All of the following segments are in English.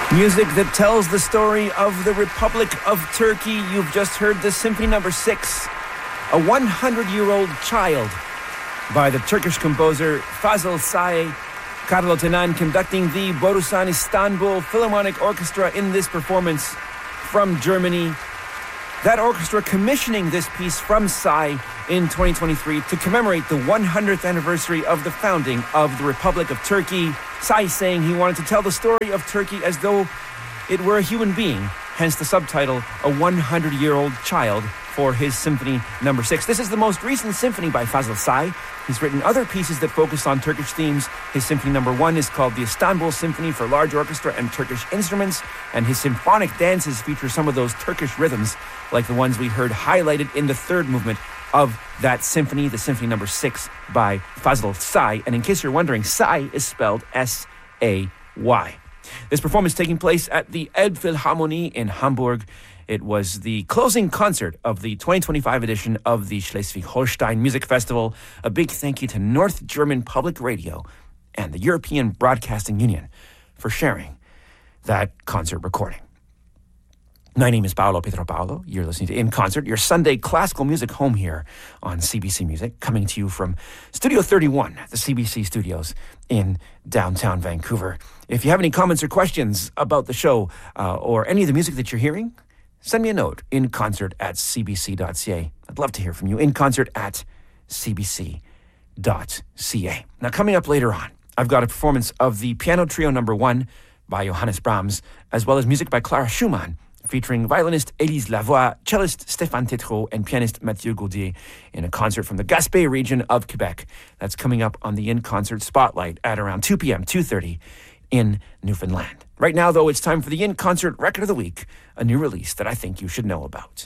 Music that tells the story of the Republic of Turkey. You've just heard the Symphony No. 6, a 100-year-old child by the Turkish composer Fazıl Say. Carlo Tenan conducting the Borusan Istanbul Philharmonic Orchestra in this performance from Germany. That orchestra commissioning this piece from Say in 2023 to commemorate the 100th anniversary of the founding of the Republic of Turkey. Say saying he wanted to tell the story of Turkey as though it were a human being, hence the subtitle, A 100-Year-Old Child, for his Symphony No. 6. This is the most recent symphony by Fazıl Say. He's written other pieces that focus on Turkish themes. His Symphony No. 1 is called the Istanbul Symphony for large orchestra and Turkish instruments, and his symphonic dances feature some of those Turkish rhythms, like the ones we heard highlighted in the third movement of that symphony, the Symphony No. 6 by Fazıl Say. And in case you're wondering, Say is spelled S-A-Y. This performance taking place at the Elbphilharmonie in Hamburg. It was the closing concert of the 2025 edition of the Schleswig-Holstein Music Festival. A big thank you to North German Public Radio and the European Broadcasting Union for sharing that concert recording. My name is Paolo Pietro-Paolo. You're listening to In Concert, your Sunday classical music home here on CBC Music, coming to you from Studio 31, the CBC studios in downtown Vancouver. If you have any comments or questions about the show or any of the music that you're hearing, send me a note, inconcert@cbc.ca. I'd love to hear from you, inconcert@cbc.ca. Now, coming up later on, I've got a performance of the Piano Trio No. 1 by Johannes Brahms, as well as music by Clara Schumann, featuring violinist Élise Lavoie, cellist Stéphane Tétrault, and pianist Mathieu Gaudier in a concert from the Gaspé region of Quebec. That's coming up on the In Concert Spotlight at around 2 p.m., 2:30 in Newfoundland. Right now, though, it's time for the In Concert Record of the Week, a new release that I think you should know about.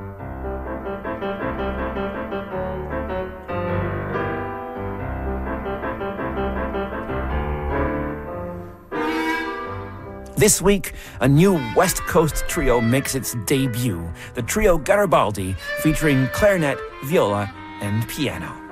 This week, a new West Coast trio makes its debut. The trio Garibaldi, featuring clarinet, viola, and piano.